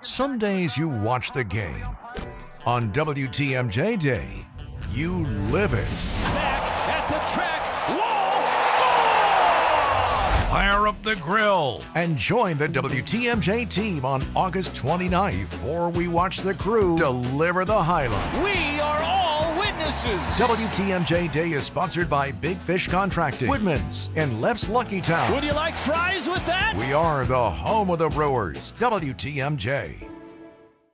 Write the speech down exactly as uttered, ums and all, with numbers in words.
Some days you watch the game. On W T M J Day, you live it. Back at the track. Whoa! Goal! Fire up the grill and join the W T M J team on August twenty-ninth for we watch the crew deliver the highlights. We are all witnesses. W T M J Day is sponsored by Big Fish Contracting, Woodman's, and Leff's Lucky Town. Would you like fries with that? We are the home of the Brewers, W T M J.